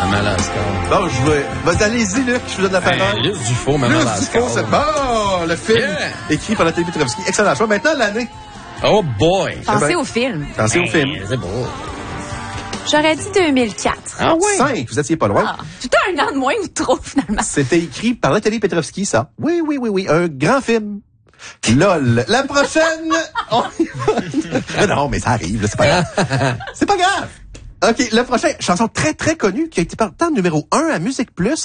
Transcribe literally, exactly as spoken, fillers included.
Madagascar. Bon, je vais... Vas-y, allez-y, Luc, je vous donne la parole. Hey, Luc Dufault, Maman Luc Lascar. Dufault, c'est bon! Le film Yeah. écrit par Nathalie Petrovski. Excellent choix. Maintenant, l'année. Oh boy! Pensez au film. Pensez au Hey, film. C'est beau. J'aurais dit deux mille quatre. Ah oui? Cinq, vous étiez pas loin. Ah, tout un an de moins ou trop, finalement. C'était écrit par Nathalie Petrovski, ça. Oui, oui, oui, oui. Un grand film. Lol. La prochaine... on y va. Non, mais ça arrive, là, c'est pas grave. C'est pas grave. OK, la prochaine chanson très, très connue qui a été portée numéro un à Musique Plus